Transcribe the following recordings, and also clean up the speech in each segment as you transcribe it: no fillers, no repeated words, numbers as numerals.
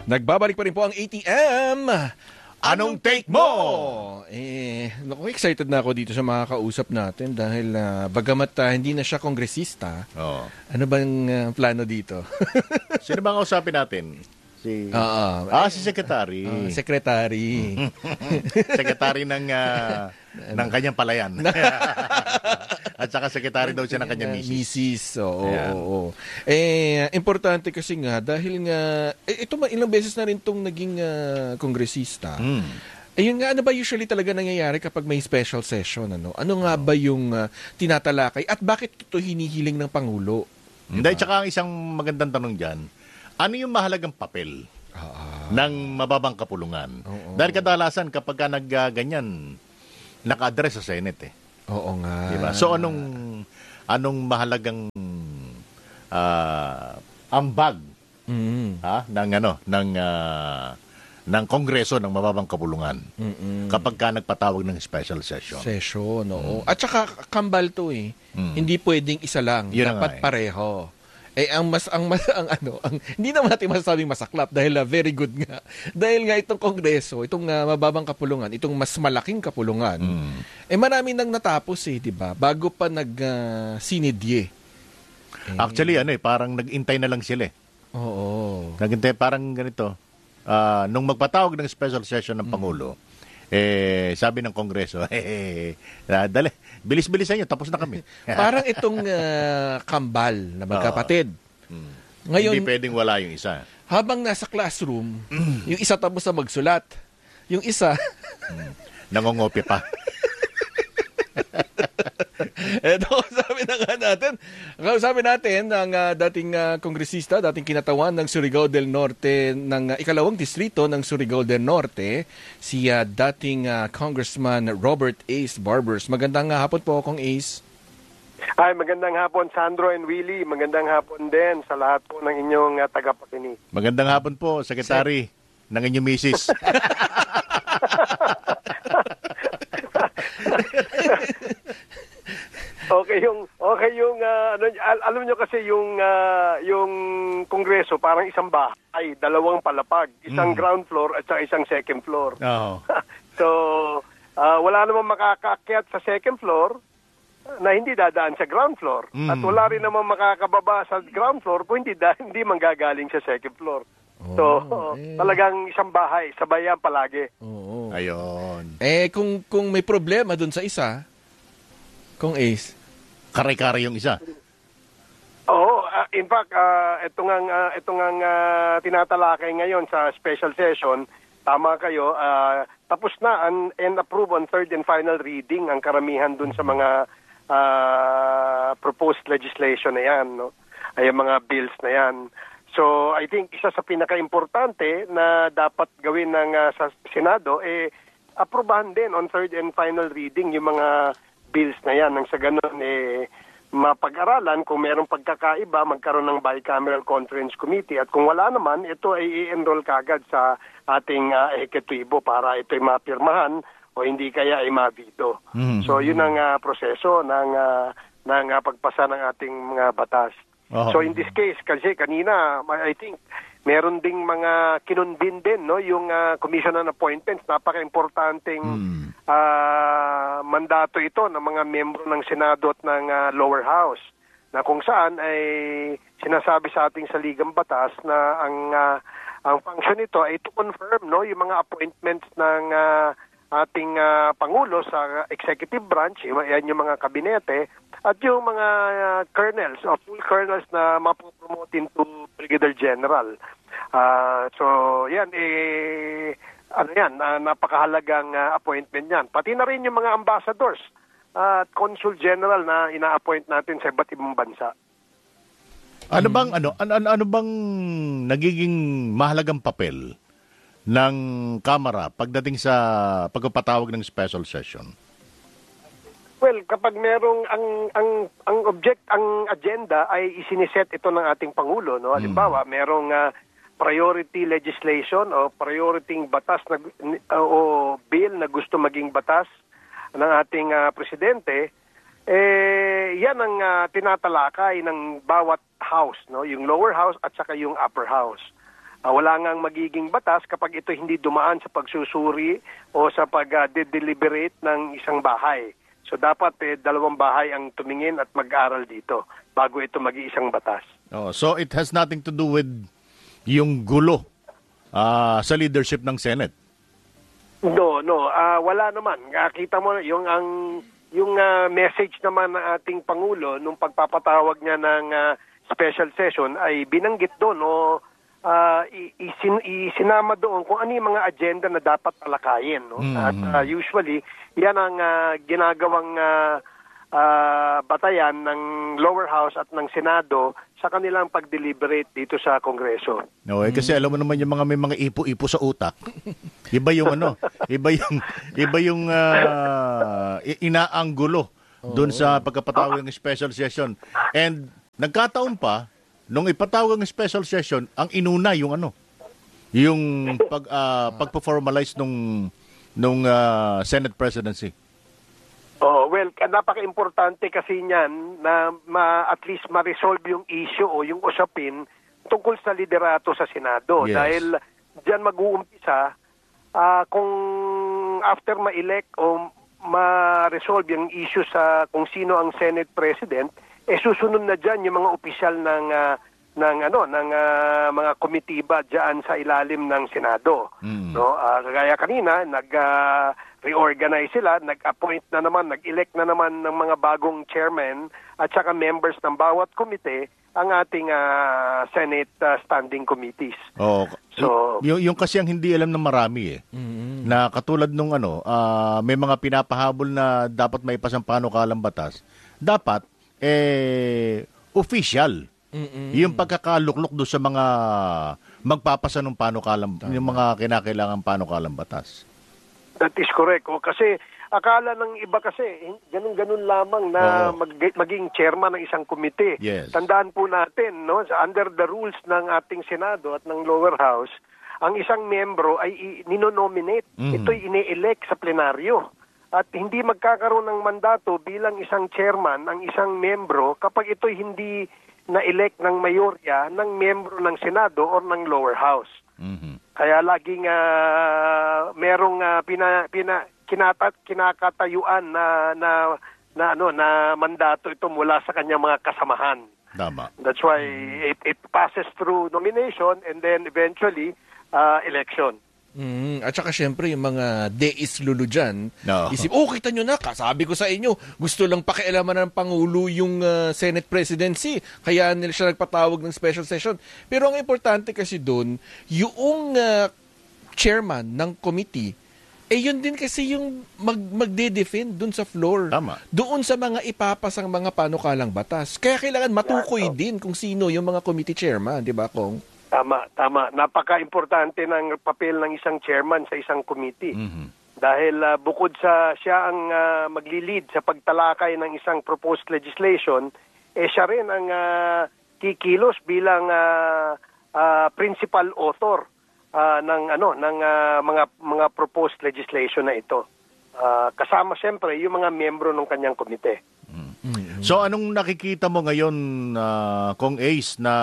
Nagbabalik pa rin po ang ATM. Anong take mo? Naku, excited na ako dito sa mga kausap natin dahil bagamat hindi na siya kongresista, ano bang plano dito? Sino bang kausapin natin? Si Secretary. Secretary. Secretary ng kanyang palayan. At saka secretary daw siya ng kanyang misis. Oo. Importante kasi nga, dahil nga, ito ilang beses na rin itong naging kongresista. Ayun nga, ano ba usually talaga nangyayari kapag may special session? Ano nga ba yung tinatalakay? At bakit ito hinihiling ng Pangulo? Hindi, tsaka ang isang magandang tanong dyan, ano yung mahalagang papel ng mababang kapulungan? Dahil kadalasan kapag ka nagganyan, naka-address sa Senate Oo nga. Diba? So anong mahalagang ambag ng Kongreso ng mababang kapulungan kapag ka nagpatawag ng special session. At saka kambal to Hindi pwedeng isa lang, dapat pareho. Hindi naman natin masasabing masaklap dahil very good nga. Dahil nga itong Kongreso, itong mababang kapulungan, itong mas malaking kapulungan, marami nang natapos di ba? Bago pa sinidye. Actually, parang nag-intay na lang sila Oo. Nag-intay parang ganito. Nung magpatawag ng special session ng Pangulo, sabi ng Kongreso, dali, bilis-bilisan nyo, tapos na kami. Parang itong kambal na magkapatid. Ngayon, hindi pwedeng wala yung isa. Habang nasa classroom, yung isa tapos na magsulat. Yung isa, nangongopi pa. Ito, kausapin natin ang dating kongresista, dating kinatawan ng Surigao del Norte, ng ikalawang distrito ng Surigao del Norte, si dating Congressman Robert Ace Barbers. Magandang hapon po, Kong Ace. Ay, magandang hapon, Sandro and Willie. Magandang hapon din sa lahat po ng inyong tagapakinig. Magandang hapon po, Secretary ng inyong misis. Alam nyo kasi yung Kongreso parang isang bahay, dalawang palapag, isang ground floor at saka isang second floor. So wala namang makakaakyat sa second floor na hindi dadaan sa ground floor at wala rin namang makakababa sa ground floor kung hindi manggagaling sa second floor. Talagang isang bahay, sabayan palagi. Ayun. Kung may problema dun sa isa, Kung Ace, kare-kare yung isa. In fact, ito ngang tinatalakay ngayon sa special session. Tama kayo, tapos na and approved on third and final reading ang karamihan dun sa mga proposed legislation na yan, ay mga bills na yan. So, I think isa sa pinaka-importante na dapat gawin ng sa Senado, aprobahan din on third and final reading yung mga bills na yan. Nang sa ganun, mapag-aralan kung mayroong pagkakaiba, magkaroon ng bicameral conference committee. At kung wala naman, ito ay i-enroll kagad sa ating ehekutibo para ito'y mapirmahan o hindi kaya ay mabito. So, yun ang proseso ng pagpasa ng ating mga batas. So, in this case, kasi kanina, I think, meron ding mga kinundin din, yung commission on appointments. Napaka-importanting mandato ito ng mga membro ng Senado at ng lower house, na kung saan ay sinasabi sa ating saligang batas na ang function nito ay to confirm yung mga appointments ng ating Pangulo sa executive branch, yan yung mga kabinete, at yung mga colonels, full colonels na mapopromote into Brigadier General. So, yan, napakahalagang appointment yan. Pati na rin yung mga ambassadors at consul general na ina-appoint natin sa iba't ibang bansa. Ano bang nagiging mahalagang papel ng Kamara pagdating sa pagpapatawag ng special session? Well, kapag merong ang agenda ay isiniset ito ng ating Pangulo, halimbawa, merong priority legislation o priority batas o bill na gusto maging batas ng ating presidente, yan ang tinatalakay ng bawat house, yung lower house at saka yung upper house. Wala ngang magiging batas kapag ito hindi dumaan sa pagsusuri o sa pag-deliberate ng isang bahay. So dapat dalawang bahay ang tumingin at mag-aral dito bago ito mag-iisang batas. So it has nothing to do with yung gulo sa leadership ng Senate? No. Wala naman. Kita mo yung message naman ng ating Pangulo nung pagpapatawag niya ng special session ay binanggit doon isinama doon kung ano yung mga agenda na dapat talakayin. No? At usually, yan ang ginagawang batayan ng lower house at ng Senado sa kanilang pag-deliberate dito sa Kongreso. No, kasi alam mo naman yung may mga ipo-ipo sa utak. Iba yung iba yung inaanggulo doon sa pagkapatawag ng special session. And nagkataon pa nung ipatawag ng special session, ang inuna yung yung pagpo-formalize nung Senate presidency. Well, napaka-importante kasi niyan na at least ma-resolve yung issue o yung usapin tungkol sa liderato sa Senado. Yes. Dahil diyan mag-uumpisa kung after ma-elect o ma-resolve yung issue sa kung sino ang Senate President, susunod na diyan yung mga opisyal ng mga komitiba diyan sa ilalim ng Senado. No, kaya kanina reorganize sila, nag-appoint na naman, nag-elect na naman ng mga bagong chairman at saka members ng bawat komite ang ating Senate standing committees. So yung kasi ang hindi alam ng marami na katulad nung may mga pinapahabol na dapat may pasang panukalang batas. Dapat official. Yung pagkakaluklok do sa mga magpapasa ng panukalang, yung mga kinakailangan panukalang batas. That is correct. Kasi akala ng iba kasi ganun-ganun lamang na maging chairman ng isang komite. Yes. Tandaan po natin, under the rules ng ating Senado at ng lower house, ang isang membro ay ninonominate. Ito'y ine-elect sa plenaryo. At hindi magkakaroon ng mandato bilang isang chairman ang isang membro kapag ito'y hindi na-elect ng mayorya ng membro ng Senado or ng lower house. Kaya laging merong kinakatayuan na mandato ito mula sa kanyang mga kasamahan. Tama. That's why it passes through nomination and then eventually election. At saka syempre yung mga deis lulu dyan, isip, kita nyo na, kasabi ko sa inyo, gusto lang pakialaman ng Pangulo yung Senate presidency, kaya nila siya nagpatawag ng special session. Pero ang importante kasi doon, yung chairman ng committee, yun din kasi yung magde-defend doon sa floor. Tama. Doon sa mga ipapasang mga panukalang batas. Kaya kailangan matukoy din kung sino yung mga committee chairman, di ba, Kong? Tama. Napaka-importante ng papel ng isang chairman sa isang committee. Dahil bukod sa siya ang magli-lead sa pagtalakay ng isang proposed legislation, siya rin ang kikilos bilang principal author ng mga proposed legislation na ito. Kasama siyempre yung mga miyembro ng kanyang komite. So anong nakikita mo ngayon, Kong Ace, na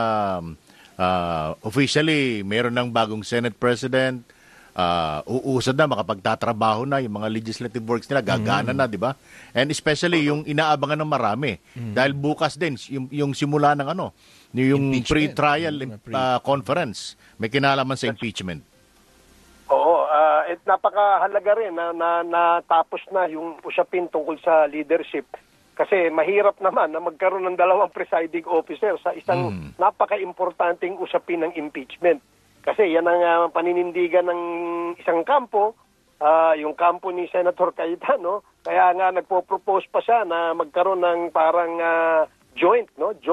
officially, meron ng bagong Senate President, uusad na, makapagtatrabaho na, yung mga legislative works nila, gagana na, di ba? And especially, yung inaabangan ng marami. Dahil bukas din, yung simula ng yung pre-trial conference, may kinalaman sa impeachment. Oo, at napakahalaga rin na natapos na yung usapin tungkol sa leadership. Kasi mahirap naman na magkaroon ng dalawang presiding officer sa isang napaka-importanting usapin ng impeachment. Kasi yan ang paninindigan ng isang kampo, yung kampo ni Senator Cayetano. Kaya nga nagpo-propose pa siya na magkaroon ng parang joint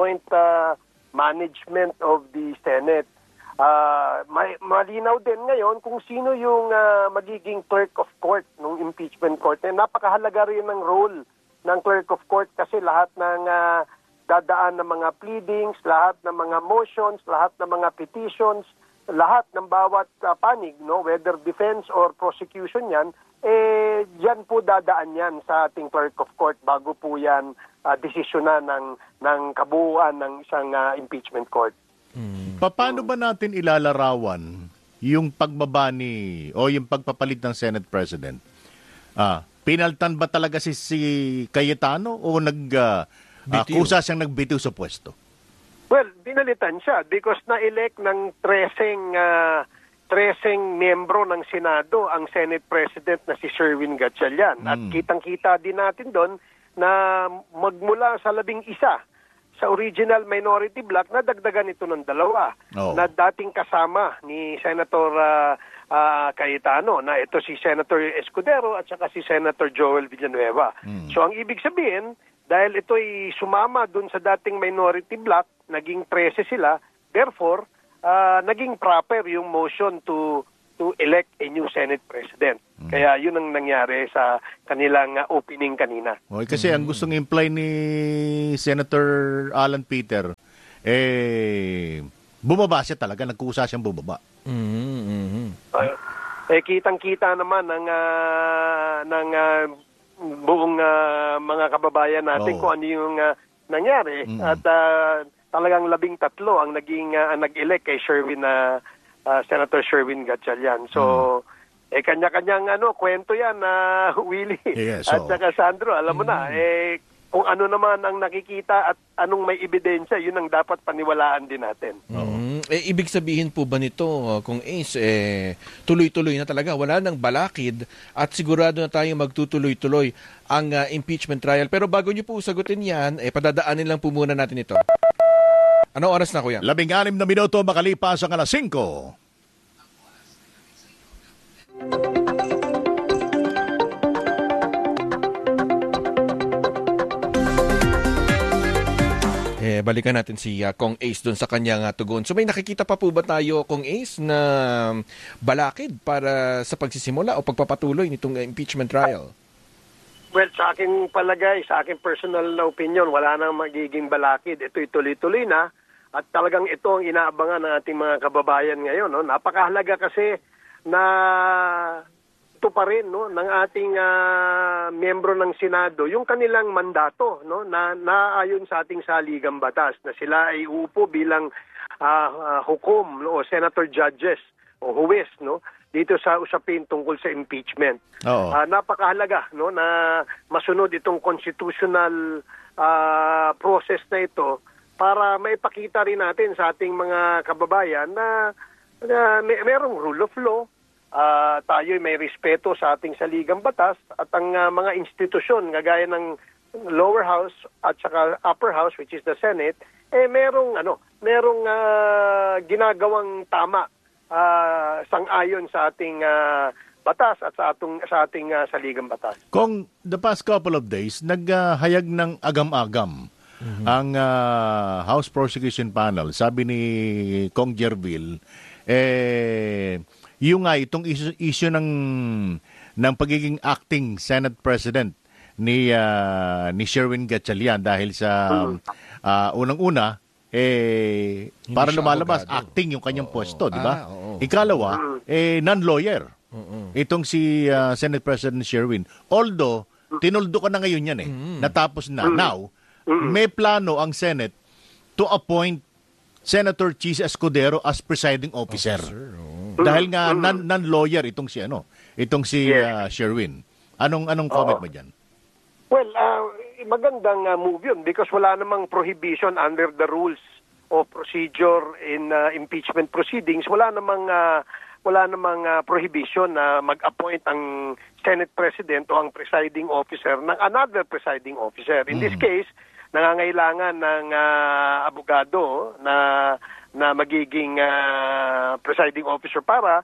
management of the Senate. Malinaw din ngayon kung sino yung magiging clerk of court ng impeachment court. Napakahalaga rin ng role ng clerk of court kasi lahat ng dadaan ng mga pleadings, lahat ng mga motions, lahat ng mga petitions, lahat ng bawat panig, whether defense or prosecution yan, dyan po dadaan yan sa ating clerk of court bago po yan desisyonan ng kabuuan ng isang impeachment court. Paano ba natin ilalarawan yung pagbaba o yung pagpapalit ng Senate President? Pinaltan ba talaga si Cayetano o kusa siyang nagbitiw sa pwesto? Well, pinalitan siya because na-elect ng 13 miyembro ng Senado ang Senate President na si Sherwin Gatchalian. At kitang-kita din natin doon na magmula sa 11 sa original minority block, nadagdagan ito ng 2 na dating kasama ni Senator Cayetano, na ito si Senator Escudero at saka si Senator Joel Villanueva. So ang ibig sabihin, dahil ito'y sumama dun sa dating minority block, naging 13 sila, therefore, naging proper yung motion to elect a new Senate President. Kaya yun ang nangyari sa kanilang opening kanina. Okay, kasi ang gustong imply ni Senator Alan Peter, bumaba siya talaga, nagkusa siyang bumaba. Kitang-kita naman ng buong mga kababayan natin kung ano yung nangyari. At talagang 13 ang nag-elect kay Senator Sherwin Gatchalian. So, kanya-kanyang kwento yan na Willie at saka Sandro. Alam mo na, kung ano naman ang nakikita at anong may ebidensya, yun ang dapat paniwalaan din natin. Ibig sabihin po ba nito, kung Ace, tuloy-tuloy na talaga, wala nang balakid at sigurado na tayo magtutuloy-tuloy ang impeachment trial. Pero bago niyo po sagutin yan, padadaanin lang po muna natin ito. Ano oras na, kuya? 16 na minuto makalipas ang 5:00. Balikan natin si Kong Ace doon sa kanyang tugon. So may nakikita pa po ba tayo, Kong Ace, na balakid para sa pagsisimula o pagpapatuloy nitong impeachment trial? Well, sa aking palagay, sa aking personal na opinion, wala nang magiging balakid. Ito'y tuloy-tuloy na. At talagang ito ang inaabangan ng ating mga kababayan ngayon. No? Napakahalaga kasi na ito pa rin ng ating miyembro ng Senado, yung kanilang mandato na naayon sa ating saligang batas na sila ay uupo bilang hukom o senator judges o huwes dito sa usapin tungkol sa impeachment. Napakahalaga na masunod itong constitutional process na ito para maipakita rin natin sa ating mga kababayan na mayroong rule of law, tayo may respeto sa ating saligang batas at ang mga institusyon kagaya ng lower house at saka upper house, which is the Senate, merong ginagawang tama sang-ayon sa ating batas at sa ating saligang batas. Kung the past couple of days naghayag ng agam-agam ang House Prosecution Panel, sabi ni Kong Jervil, itong issue ng pagiging acting Senate President ni Sherwin Gatchalian dahil sa unang-una para lumalabas acting yung kanyang pwesto, di ba? Ikalawa, non-lawyer. Itong si Senate President Sherwin. Although tinuldo ka na ngayon yan natapos na. Now, may plano ang Senate to appoint Senator Chis Escudero as presiding officer. Dahil nga non-lawyer itong si Sherwin. Anong comment mo diyan? Well, magandang move yun because wala namang prohibition under the rules of procedure in impeachment proceedings. Wala namang prohibition na mag-appoint ang Senate President o ang presiding officer ng another presiding officer. In this case, nangangailangan ng abogado na magiging presiding officer para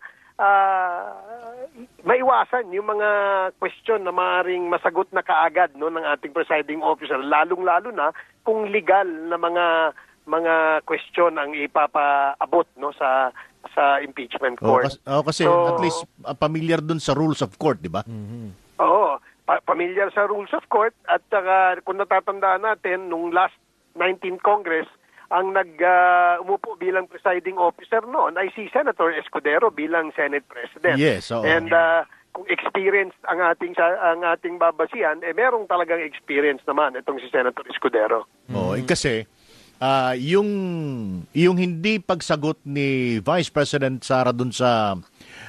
maiwasan yung mga question na maaaring masagot na kaagad ng ating presiding officer, lalong-lalo na kung legal na mga question ang ipapaabot sa impeachment court. Kasi at least familiar dun sa rules of court, di ba? Oo. Familiar sa rules of court at kung natatandaan natin, nung last 19th Congress, ang umupo bilang presiding officer noon ay si Senator Escudero bilang Senate President. Yes, and kung experienced ang ating babasihan, merong talagang experience naman itong si Senator Escudero. Kasi yung hindi pagsagot ni Vice President Sara dun sa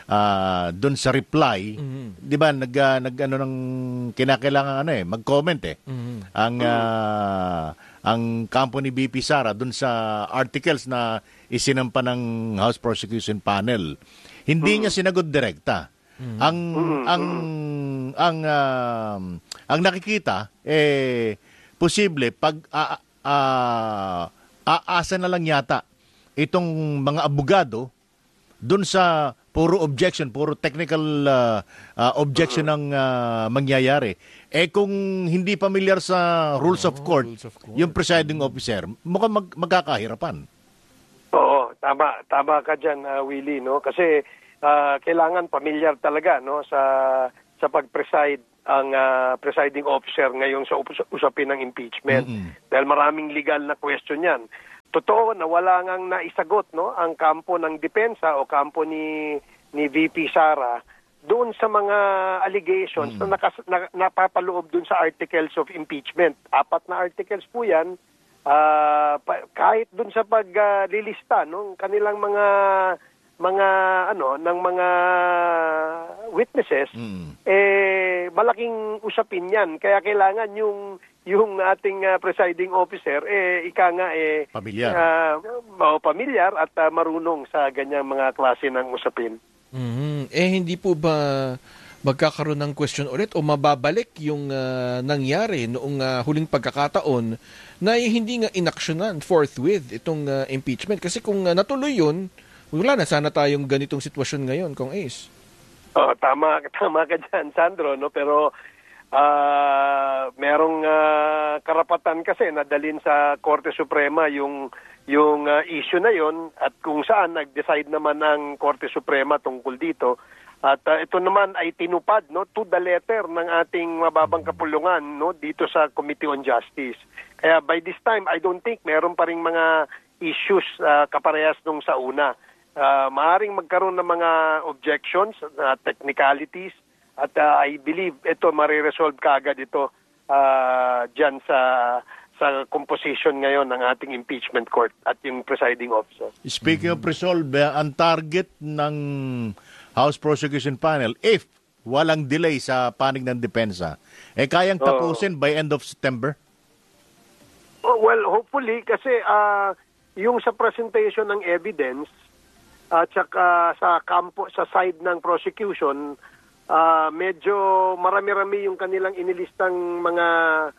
reply, 'di ba, nag ano ng kinakailangan mag-comment ang kampo ni BP Sara dun sa articles na isinampa ng House Prosecution Panel. Hindi niya sinagot direkta. Ang nakikita posible pag aasa na lang yata itong mga abogado dun sa puro objection, puro technical objection ng mangyayari. Kung hindi familiar sa rules of court, yung presiding officer, mukhang magkakahirapan. Oo, tama ka dyan, Willie, no? Kasi kailangan familiar talaga, no, sa pag-preside ang presiding officer ngayon sa usapin ng impeachment. Dahil maraming legal na question yan. Totoo na wala ngang naisagot, no, ang kampo ng depensa o kampo ni VP Sara doon sa mga allegations na napapaloob doon sa articles of impeachment. 4 na articles po yan. Kahit doon sa paglilista ng kanilang mga witnesses, malaking usapin yan. Kaya kailangan yung ating presiding officer pamilyar. Pamilyar at marunong sa ganyang mga klase ng usapin. Hindi po ba magkakaroon ng question ulit o mababalik yung nangyari noong huling pagkakataon na hindi nga inaksyonan forthwith itong impeachment? Kasi kung natuloy yun, wala na sana tayong ganitong sitwasyon ngayon, Kong Ace. Tama ka dyan, Sandro, no? Pero merong karapatan kasi na dalhin sa Korte Suprema yung issue na yon, at kung saan nag-decide naman ang Korte Suprema tungkol dito. At ito naman ay tinupad, no, to the letter ng ating mababang kapulungan, no, dito sa Committee on Justice. Kaya by this time, I don't think meron pa ring mga issues kaparehas nung sa una. Maaring magkaroon ng mga objections, technicalities, at I believe ito mariresolve kaagad ito dyan sa composition ngayon ng ating impeachment court at yung presiding officer. Speaking of resolve, ang target ng House Prosecution Panel, if walang delay sa panig ng depensa, kayang tapusin by end of September? Well, hopefully, kasi yung sa presentation ng evidence at saka sa side ng prosecution, medyo marami-rami yung kanilang inilistang mga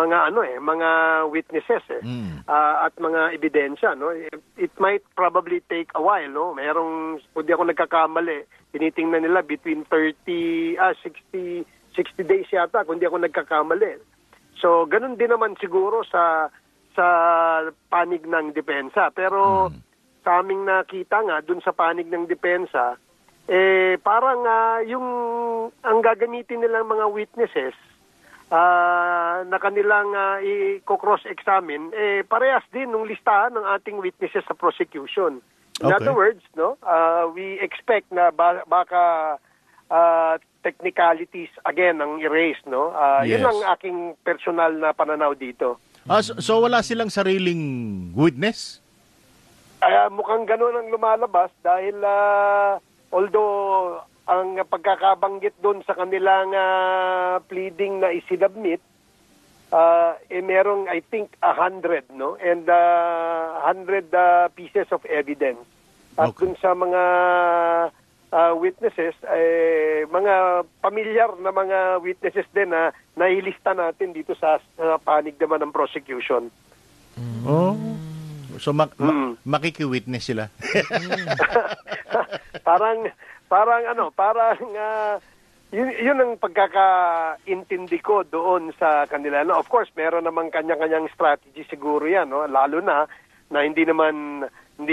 witnesses at mga ebidensya, no. It might probably take a while, no. Merong, kung di ako nagkakamali, tinitingnan nila between 60 days yata, kung di ako nagkakamali. So ganun din naman siguro sa panig ng depensa, pero sa aming nakita nga dun sa panig ng depensa, parang yung ang gagamitin nilang mga witnesses na kanilang i-cross-examine, parehas din nung listahan ng ating witnesses sa prosecution. In other words, no, we expect na baka technicalities again ang erase, no. Yes. Yun ang aking personal na pananaw dito. So wala silang sariling witness? Mukhang gano'n ang lumalabas dahil although ang pagkakabanggit doon sa kanilang pleading na isinabmit, merong I think 100, no, and 100 pieces of evidence. At dun sa mga witnesses, mga pamilyar na mga witnesses din na nailista natin dito sa panig naman ng prosecution. So makiki-witness sila. parang yun ang pagkakaintindi ko doon sa kanila. No, of course, meron namang kanya-kanyang strategy siguro yan, no? Lalo na hindi naman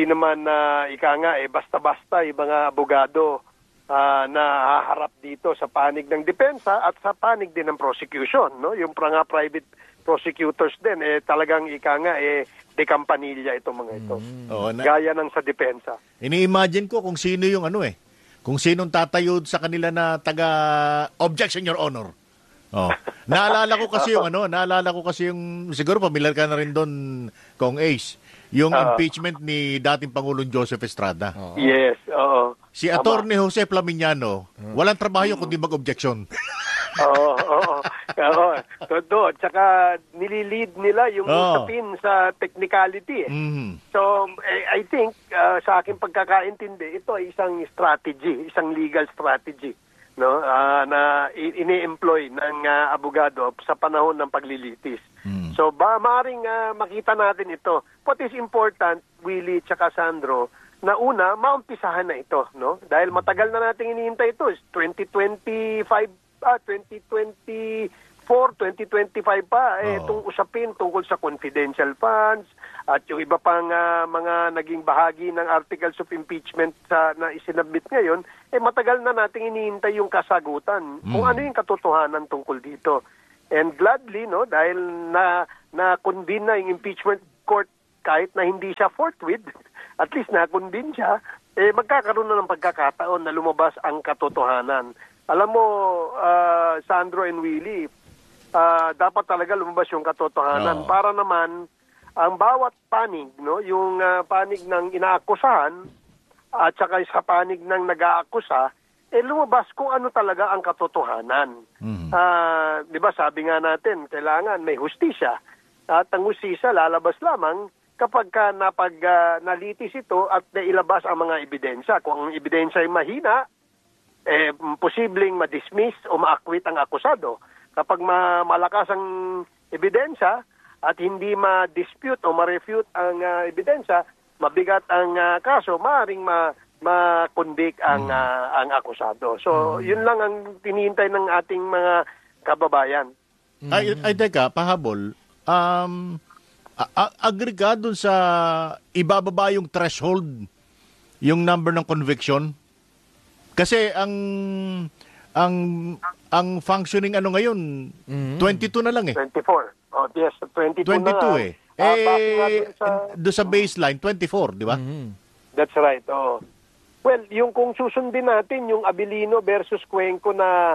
basta-basta yung mga abogado na haharap dito sa panig ng depensa at sa panig din ng prosecution, no? Yung mga private prosecutors din talagang de campanilla itong mga ito. Gaya ng sa depensa. Ini-imagine ko kung sino yung kung sinong tatayo sa kanila na taga objection, Your Honor. Naalala ko kasi yung siguro familiar ka na rin doon, Kong Ace, yung impeachment ni dating Pangulong Joseph Estrada. Yes, oo. Si Attorney Jose Flaminiano, walang trabaho kundi mag-objection. Oo. Todo. Tsaka nililid nila yung usapin sa technicality. So, I think, sa aking pagkakaintindi, ito ay isang strategy, isang legal strategy, no, na ini-employ ng abogado sa panahon ng paglilitis. So, maaaring makita natin ito. What is important, Willie tsaka Sandro, na una, maumpisahan na ito, no? Dahil matagal na nating hinihintay ito. 2025, 2024, 2025 pa, itong usapin tungkol sa confidential funds at yung iba pang mga naging bahagi ng articles of impeachment na isinabit ngayon, matagal na nating hinihintay yung kasagutan kung ano yung katotohanan tungkol dito. And gladly, no, dahil na-convene na yung impeachment court kahit na hindi siya forthwith, at least na-convene siya, magkakaroon na ng pagkakataon na lumabas ang katotohanan. Alam mo, Sandro and Willie, dapat talaga lumabas yung katotohanan para naman ang bawat panig, no, yung panig ng inaakusahan at saka sa panig ng nag-aakusa, lumabas kung ano talaga ang katotohanan. Di ba sabi nga natin, kailangan may hustisya. At ang hustisya lalabas lamang kapag nalitis ito at nailabas ang mga ebidensya. Kung ang ebidensya ay mahina, posibleng ma-dismiss o ma-acquit ang akusado. Kapag malakas ang ebidensya at hindi ma-dispute o ma-refute ang ebidensya, mabigat ang kaso, maaaring ma-convict ang akusado. So, yun lang ang tinihintay ng ating mga kababayan. Ay teka, pahabol, agree ka dun sa ibababa yung threshold, yung number ng conviction? Kasi ang functioning ngayon, 22 na lang 24. Oh, yes, 22 na nga. Doon sa baseline, 24, di ba? That's right, oh. Well, yung kung susundin natin yung Abilino versus Cuenco na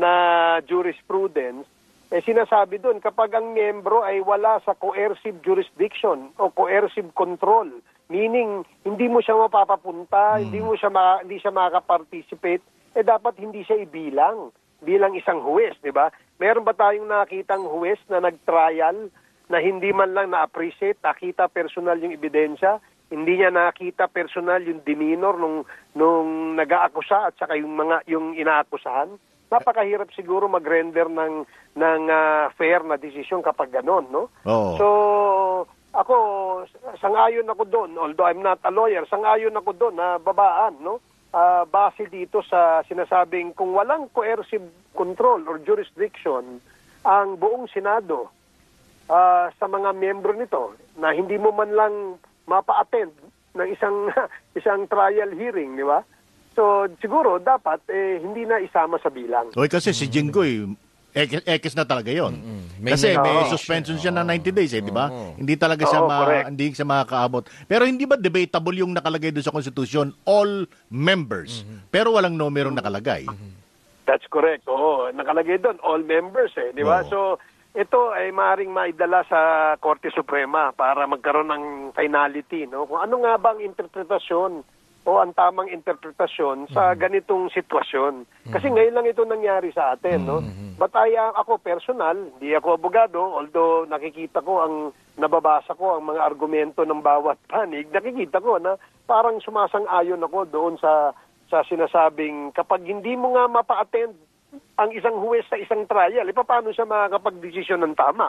jurisprudence, sinasabi doon kapag ang miyembro ay wala sa coercive jurisdiction o coercive control, meaning hindi mo siya mapapapunta, hindi siya makaka-participate, dapat hindi siya ibilang bilang isang huwes, di ba? Meron ba tayong nakitang huwes na nag-trial na hindi man lang na-appreciate, nakita personal yung ebidensya, hindi niya nakita personal yung demeanor nung nag-aakusa at saka yung inaakusahan? Napakahirap siguro mag-render ng fair na desisyon kapag ganon, no? So, ako, sang-ayon ako doon, although I'm not a lawyer, sang-ayon ako doon na babaan, no? Base dito sa sinasabing kung walang coercive control or jurisdiction ang buong Senado sa mga miyembro nito na hindi mo man lang mapa-attend ng isang trial hearing, di ba? So, siguro, dapat, hindi na isama sa bilang. Kasi si Jinggoy, ekis na talaga yon. Kasi may suspension siya ng 90 days, di ba? Hindi talaga siya makakaabot. Pero hindi ba debatable yung nakalagay doon sa Constitution, all members, pero walang numerong nakalagay? That's correct. Oo, nakalagay doon, all members, di ba? So, ito ay maaaring maidala sa Korte Suprema para magkaroon ng finality, no? Kung ano nga bang interpretasyon o ang tamang interpretasyon sa ganitong sitwasyon. Kasi ngayon lang ito nangyari sa atin, no? But ako personal, hindi ako abogado, although nakikita ko nababasa ko ang mga argumento ng bawat panig, nakikita ko na parang sumasang-ayon ako doon sa sinasabing kapag hindi mo nga mapa-attend ang isang huwes sa isang trial, paano siya makakapag-desisyon ng tama?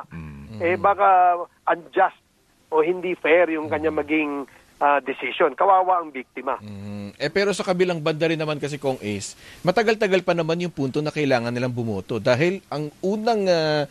Baka unjust o hindi fair yung kanya maging decision. Kawawa ang biktima. Pero sa kabilang banda rin naman kasi Kong Ace, matagal-tagal pa naman yung punto na kailangan nilang bumoto dahil ang unang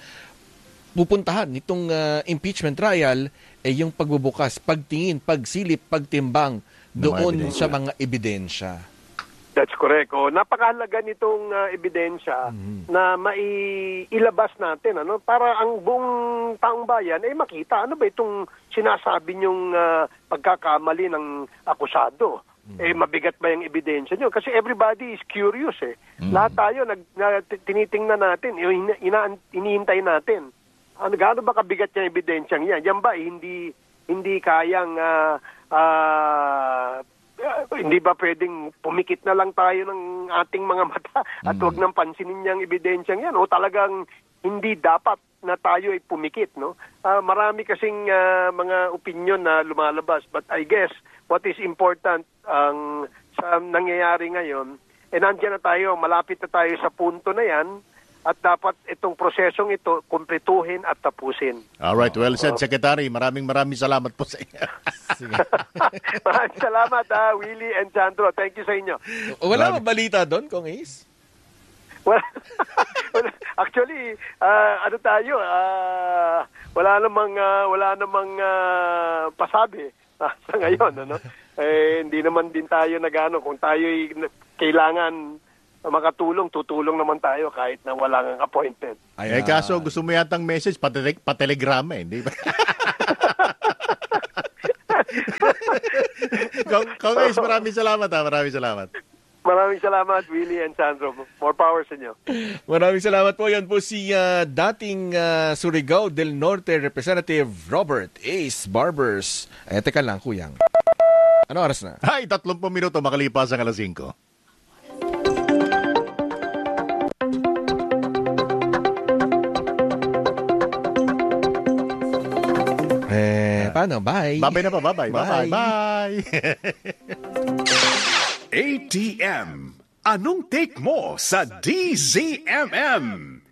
pupuntahan nitong impeachment trial ay yung pagbubukas, pagtingin, pagsilip, pagtimbang doon sa mga ebidensya. That's correct. Napakahalaga nitong ebidensya na mailabas natin, ano, para ang buong taong bayan ay makita ano ba itong sinasabi niyong pagkakamali ng akusado. mabigat ba yung ebidensya nyo? Kasi everybody is curious Lahat tayo, tinitingnan natin, inihintay natin. Gaano ba kabigat yung ebidensyang yan? Yan ba, hindi kayang, hindi ba pwedeng pumikit na lang tayo ng ating mga mata at huwag nang pansinin niyang ebidensyang yan? O talagang hindi dapat na tayo ay pumikit, no? Marami kasing mga opinion na lumalabas, but I guess what is important sa nangyayari ngayon, nandiyan na tayo, malapit na tayo sa punto na yan, at dapat itong prosesong ito kumpletuhin at tapusin. Alright, well said, Secretary. Maraming salamat po sa inyo. Maraming salamat, Willie and Sandro. Thank you sa inyo. Wala bang balita doon, Kong Ace? Well, actually, wala namang pasabi sa ngayon, ano? Hindi naman din tayo kung tayo kailangan makatulong, tutulong naman tayo kahit na wala ng appointment. Kaso gusto mo yatang message, patelegrama hindi ba? Kong Ace, maraming salamat. Maraming salamat, Willie and Sandro. More power sa inyo. Maraming salamat po. Yan po si dating Surigao del Norte Representative Robert Ace Barbers. Teka lang, kuyang. Ano oras na? 30 minuto makalipas ang 5:00. Paano? Bye. Bye na pa. Bye. ATM. Anong take mo sa DZMM?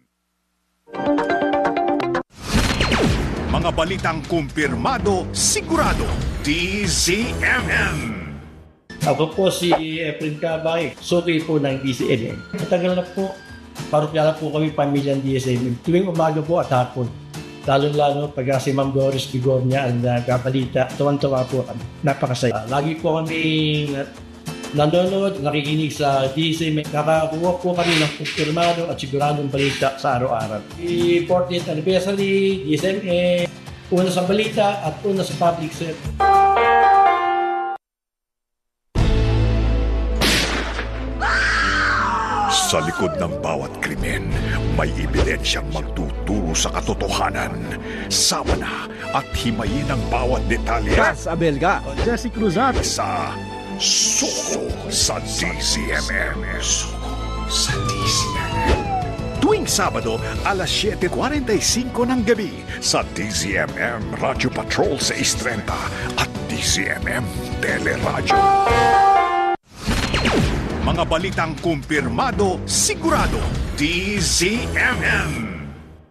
Mga balitang kumpirmado, sigurado. DZMM. Ako po si Efren Cabay, suki po ng DZMM. Matagal na po, parokyala po kami pamilyang DZMM. Tuwing umaga po at hapon. Lalo-lalo pag si Ma'am Doris Bigornia ang nagkabalita, tuwan-tuwa po kami. Napakasaya. Lagi po kami nanonood, nakikinig sa DZMM. Nakakuha po kami ng kumpirmado at siguradong balita sa araw-araw. The 40th anniversary, DZMM, una sa balita at una sa public service. Sa likod ng bawat krimen, may ebidensyang magtuturo sa katotohanan. Sama na at himayin ang bawat detalye. Cas Abelga, Jesse Cruzat. Sa Suko sa DZMM. Suko sa DZMM. Tuwing Sabado, alas 7:45 ng gabi sa DZMM Radio Patrol sa 6:30 at DZMM Teleradyo. Mga balitang kumpirmado, sigurado. DZMM.